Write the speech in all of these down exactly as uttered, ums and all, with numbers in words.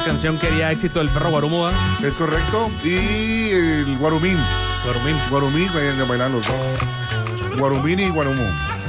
Esta canción quería éxito del perro Guarumo, ¿va? Es correcto. Y el Guarumín. Guarumín. Guarumín, vayan a bailar los dos. Guarumín y Guarumo.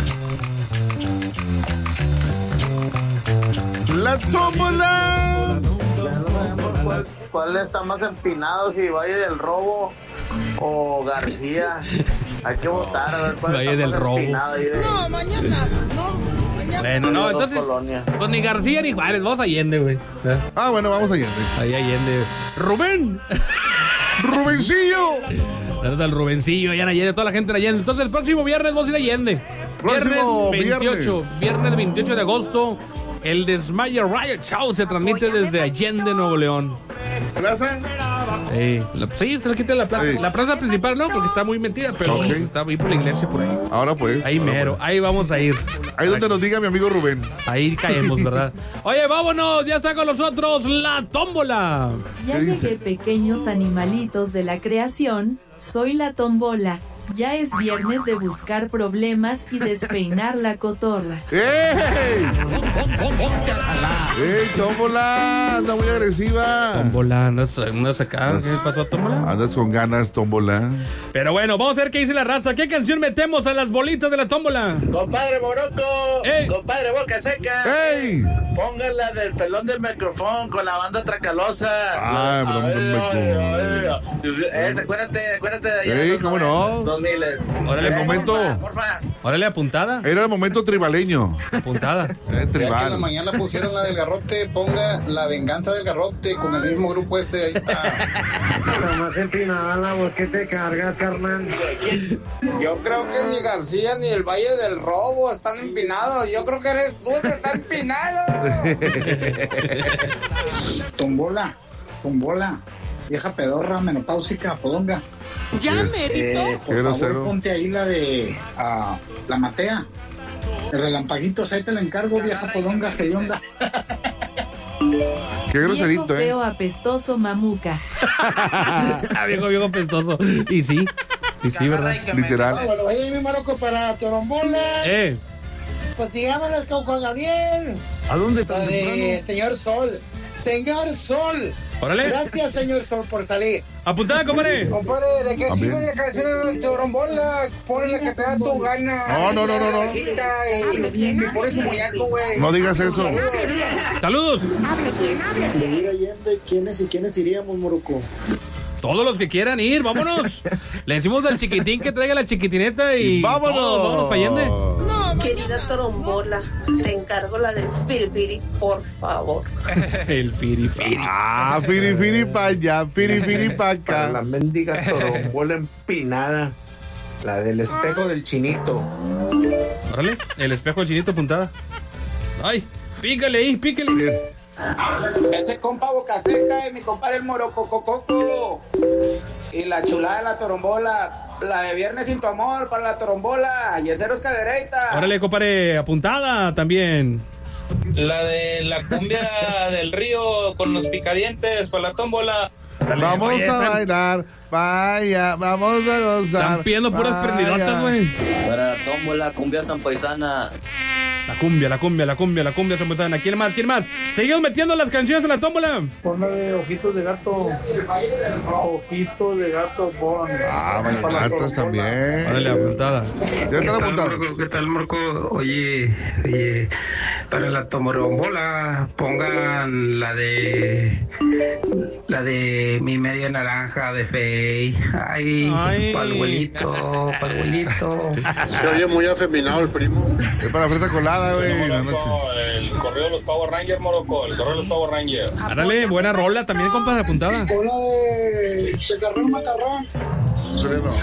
La tómbola. ¿Cuál, ¿Cuál está más empinado? Si Valle del Robo o García. Hay que votar a ver cuál Valle está del más Robo. empinado ahí de... No, mañana, no. Bueno, no, entonces, pues ni García ni Juárez, vamos a Allende, güey. Ah, bueno, vamos a Allende. Ahí Allende. ¡Rubén! ¡Rubencillo! Saludos al Rubencillo, allá en Allende, toda la gente en Allende. Entonces, el próximo viernes vamos a ir a Allende. Viernes Próximo veintiocho, viernes. viernes veintiocho de agosto. El Desmayo Riot Show se transmite desde Allende, Nuevo León. ¿Plaza? Sí, la, sí, se le quita la plaza. Sí. La plaza principal no, porque está muy metida, pero Ok. está ahí por la iglesia, por ahí. Ahora pues. Ahí ahora mero, pues. ahí vamos a ir. Ahí donde nos diga mi amigo Rubén. Ahí caemos, ¿verdad? Oye, vámonos, ya está con nosotros la tómbola. Ya ¿Qué dice? llegué, pequeños animalitos de la creación, soy la tómbola. Ya es viernes de buscar problemas y despeinar la cotorra. ¡Ey! ¡Ey, tómbola! Anda muy agresiva. Tómbola, andas, andas acá. ¿Qué pasó, tómbola? Andas con ganas, tómbola. Pero bueno, vamos a ver qué dice la raza. ¿Qué canción metemos a las bolitas de la tómbola? Compadre Moroco, ¡Ey! compadre Boca Seca, ¡Ey! póngala del pelón del micrófono con la banda Tracalosa. Ah, La- pelón del ay, ay, ay. Eh, acuérdate, acuérdate de allá. Ey, de los ¿cómo noven- no? dos miles. Órale, Eh, momento. Porfa, porfa. Órale, apuntada. Era el momento tribaleño. Apuntada. Eh, Ya que en la tribal. mañana pusieron la del garrote, ponga la venganza del garrote con el mismo grupo ese, ahí está. La más empinada la voz que te cargas, carnal. Yo creo que ni García ni el Valle del Robo están empinados. Yo creo que eres tú que está empinado. Tumbola, tumbola, vieja pedorra, menopáusica, podonga. Ya, Eh, merito. Eh, por Qué favor, grosero. ponte ahí la de ah, la Matea. El relampaguitos, ahí te la encargo, vieja podonga, hedionda. Qué groserito, Viejo ¿eh? feo apestoso mamucas. Ah, viejo, viejo pestoso. Y sí, y sí, ¿verdad? Literal. Bueno, oye, mi Moroco, para Torombola, Eh, pues digámosles con Juan Gabriel. ¿A dónde La de Señor Sol. Señor Sol. órale. Gracias, señor Sol, por salir. Apuntada, compadre. Compadre, ¿de qué También. sirve la canción de Torombola? Ponle la que te da tu gana. No, no, no, no, no. Y, y por eso muy alto, güey. No digas eso. Saludos. De ir Allende, ¿quiénes y quiénes iríamos, Moroco? Todos los que quieran ir, vámonos. Le decimos al chiquitín que traiga la chiquitineta y ¡Vámonos! todos, vámonos pa' Allende. Querida Torombola, te encargo la del firifiri, por favor. El firifiri. Ah, firi firi pa' allá, firi firi pa' Para la acá. mendiga torombola empinada. La del espejo del chinito. Órale, el espejo del chinito apuntada. Ay, pícale ahí, pícale. Bien. Ese compa Boca Seca y mi compadre el Morococococo. Y la chulada de la Torombola. La de Viernes sin tu amor para la Torombola. Yeseros Cadereita. Órale, compadre, apuntada también. La de la cumbia del río con los picadientes para la tómbola. Dale, Vamos oye, a están- bailar, vaya, vamos a gozar. Están pidiendo puras vaya. prendidotas, güey. Para la tómbola, cumbia sanpaisana. La cumbia, la cumbia, la cumbia, la cumbia sambuesana. ¿Quién más? ¿Quién más? Seguimos metiendo las canciones en la tómbola. Ponla de ojitos de gato. Ojitos de gato, pon. Ah, vallenatas también. Órale, apuntada. Ya están apuntados. ¿Qué tal, Marco? Oye, oye, para la tomorombola pongan la de la de mi media naranja de Fey. Ay, Ay. palguelito, palguelito. Se oye muy afeminado el primo. Es para fresa colada, güey. la noche. El correo de los Power Rangers, Moroco. El correo de los Power Rangers. Árale, buena rola también, compadre, apuntada. Ponla de Chacarrón Macarrón. Freno.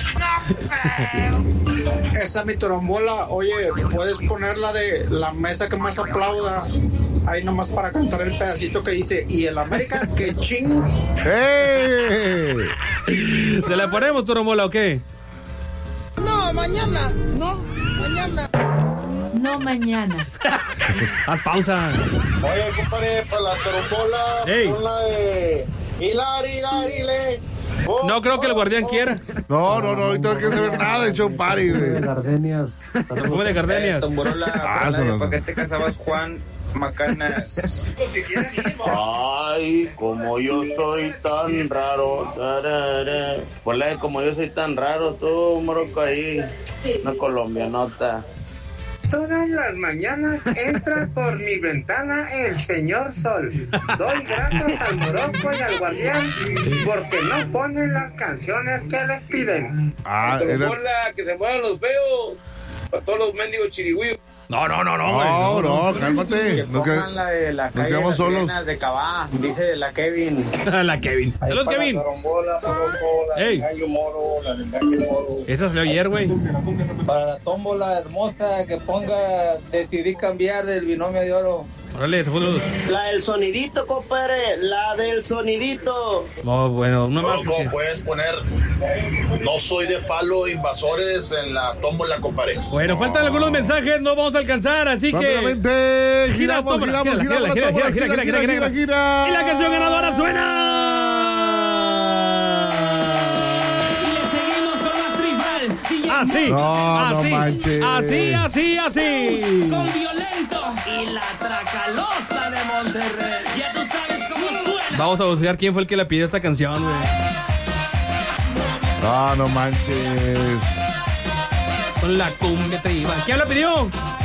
Esa mi Torombola. Oye, puedes ponerla de la mesa que más aplauda. Ahí nomás para cantar el pedacito que dice. Y el América, que ching. ¡Ey! ¿Se la ponemos, Torombola, o qué? No, mañana. No, mañana. No mañana. Haz pausa. Oye, compadre, para la Torombola, Ey. ponla de Hilari, Hilari, le. Oh, No creo que el guardián oh, quiera. No, no, no, ahorita no quiero saber nada de show party, güey. Gardenias. Perfume de gardenias. Tomborola, Ah, la eso de no. ¿para qué te casabas, Juan? Macanas. Ay, como yo soy tan raro. Tarara. Ponle de como yo soy tan raro, tú, Morocco, ahí. Una colombianota. Todas las mañanas entra por mi ventana el señor Sol. Doy gracias al Morocco y al Guardián porque no ponen las canciones que les piden. Ah, era... Hola, que se muevan los feos. Para todos los mendigos chirigüíos. No, no, no, no, güey. No, no, no, cálmate. Que Nos, pongan la de la calle de las sirenas de Cabá, dice la Kevin. La Kevin. Saludos, Kevin. Ey. Esa salió ayer, güey. Para la tómbola hermosa que ponga, decidí cambiar del binomio de oro. Órale, saludos. La del sonidito, compadre, la del sonidito. No, bueno, una más. ¿Cómo puedes poner? No soy de palo invasores en la tómbola, compadre. Bueno, faltan algunos mensajes, no vamos a alcanzar, así que... Rápidamente, giramos, tómbola, giramos, gira, giramos, gira, gira, gira, gira, gira, gira, gira, gira. Y la canción ganadora suena... Y le seguimos con más tribal. Así, No, así, no manches. así, así, así. Con Violento y la Tracalosa de Monterrey. Ya tú sabes cómo suena. Vamos a buscar quién fue el que le pidió esta canción, güey. No, no manches. Con la cumbia tribal. ¿Quién la pidió?